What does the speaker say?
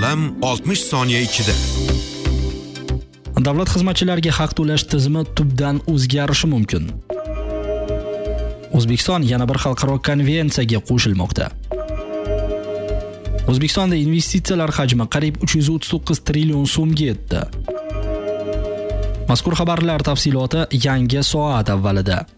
yordam 60 soniya ichida. Davlat xizmatchilariga haq to'lash tizimi tubdan o'zgarishi mumkin. O'zbekiston yana bir xalqaro konvensiyaga qo'shilmoqda. O'zbekistonda investitsiyalar hajmi qariyb 339 trillion so'mga yetdi. Mazkur xabarlar tafsiloti yangi soat avvalida.